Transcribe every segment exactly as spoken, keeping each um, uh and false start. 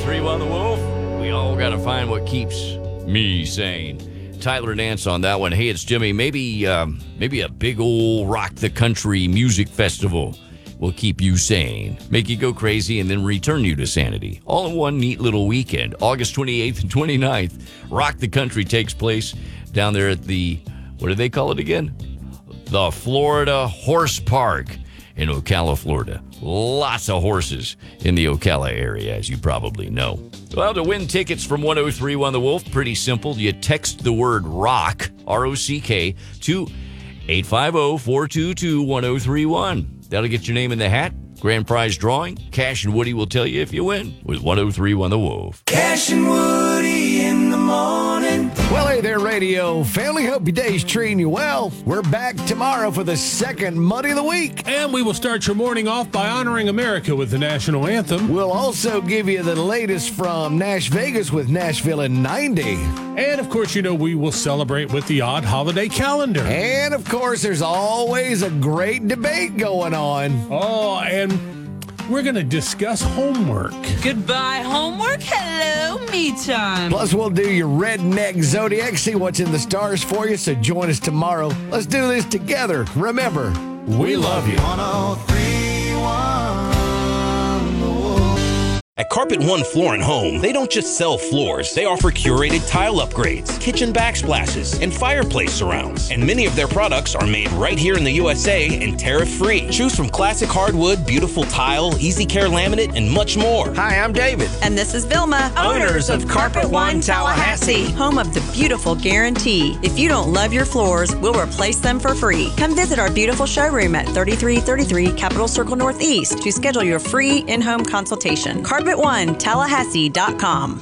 three one The Wolf. We all got to find what keeps me sane. Tyler Nance on that one. Hey, it's Jimmy. Maybe, um, maybe a big old Rock the Country music festival will keep you sane, make you go crazy, and then return you to sanity. All in one neat little weekend. August twenty-eighth and twenty-ninth, Rock the Country takes place down there at the, what do they call it again? The Florida Horse Park in Ocala, Florida. Lots of horses in the Ocala area, as you probably know. Well, to win tickets from one oh three one The Wolf, pretty simple. You text the word ROCK, R O C K, to eight five zero, four two two, one oh three one. That'll get your name in the hat. Grand prize drawing. Cash and Woody will tell you if you win with one oh three one The Wolf. Cash and Woody in the morning. Well, hey there, radio family. Hope your day's treating you well. We're back tomorrow for the second Monday of the week. And we will start your morning off by honoring America with the national anthem. We'll also give you the latest from Nash Vegas with Nashville in ninety. And, of course, you know, we will celebrate with the odd holiday calendar. And, of course, there's always a great debate going on. Oh, and we're going to discuss homework. Goodbye, homework. Hello, me time. Plus, we'll do your redneck zodiac, see what's in the stars for you, so join us tomorrow. Let's do this together. Remember, we love you. one oh three one The Wolf. At Carpet One Floor and Home, they don't just sell floors. They offer curated tile upgrades, kitchen backsplashes, and fireplace surrounds. And many of their products are made right here in the U S A and tariff-free. Choose from classic hardwood, beautiful tile, easy care laminate, and much more. Hi, I'm David. And this is Vilma, owners of Carpet One Tallahassee, home of the beautiful guarantee. If you don't love your floors, we'll replace them for free. Come visit our beautiful showroom at thirty-three thirty-three Capitol Circle Northeast to schedule your free in-home consultation. Carpet One Tallahassee dot com.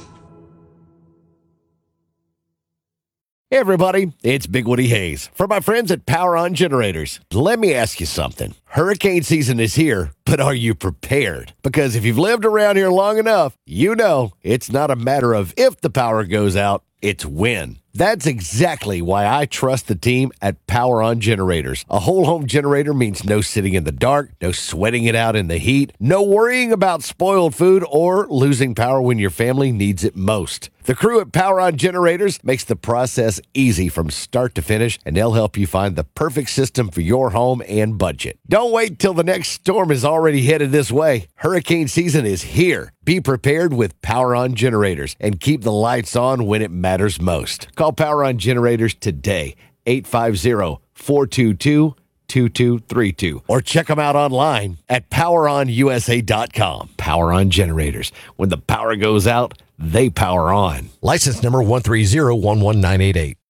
Hey everybody, it's Big Woody Hayes from my friends at Power On Generators. Let me ask you something. Hurricane season is here, but are you prepared? Because if you've lived around here long enough, you know it's not a matter of if the power goes out, it's when. That's exactly why I trust the team at Power On Generators. A whole home generator means no sitting in the dark, no sweating it out in the heat, no worrying about spoiled food or losing power when your family needs it most. The crew at Power On Generators makes the process easy from start to finish, and they'll help you find the perfect system for your home and budget. Don't wait till the next storm is already headed this way. Hurricane season is here. Be prepared with Power On Generators and keep the lights on when it matters most. Call Power On Generators today, eight five zero, four two two, two two three two, or check them out online at power on u s a dot com. Power On Generators. When the power goes out, they power on. License number one three zero one one nine eight eight.